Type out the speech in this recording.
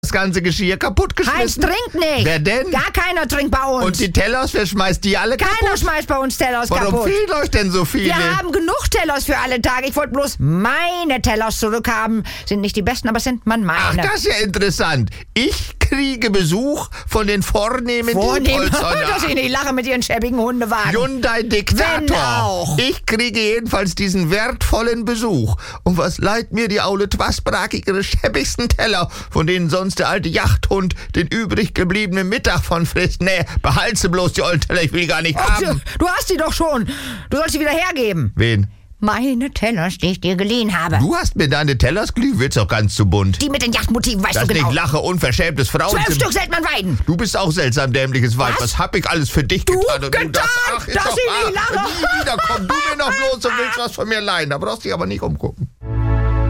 das ganze Geschirr kaputtgeschmissen? Heinz trinkt nicht. Wer denn? Gar keiner trinkt bei uns. Und die Tellers, wer schmeißt die alle kaputt? Keiner schmeißt bei uns Tellers Warum kaputt. fehlen euch denn so viele? Wir haben genug Tellers für alle Tage. Ich wollte bloß meine Tellers zurückhaben. Sind nicht die besten, aber sind Ach, meine. das ist ja interessant. Ich kriege Besuch von den vornehmen Diepholzern. Dass ich nicht lache mit ihren schäbigen Hundewagen. Hyundai-Diktator. Wenn auch. Ich kriege jedenfalls diesen wertvollen Besuch. Und was leiht mir die aule Twasbraki ihre schäbigsten Teller, von denen sonst der alte Jachthund den übrig gebliebenen Mittag von frisst? Nee, behalte sie bloß die ollen Teller, ich will gar nicht haben. Du hast sie doch schon. Du sollst sie wieder hergeben. Wen? Meine Tellers, die ich dir geliehen habe. Du hast mir deine Tellers geliehen, wird's doch ganz zu bunt. Die mit den Yachtmotiven, weißt Das du genau. nicht lache, unverschämtes 12 Frauenzimmer. Stück Seltmann Weiden. Du bist auch seltsam dämliches Weib. Was? Was hab ich alles für dich getan? Und getan, ist dass doch ich nicht wahr. lache. Nie wieder komm du mir noch bloß und willst was von mir leihen. Da brauchst du dich aber nicht umgucken.